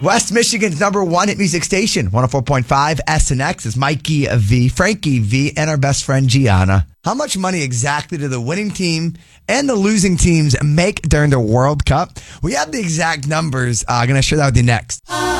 West Michigan's number one hit music station, 104.5 SNX is Mikey V, Frankie V, and our best friend Gianna. How much money exactly do the winning team and the losing teams make during the World Cup? We have the exact numbers. I'm going to share that with you next.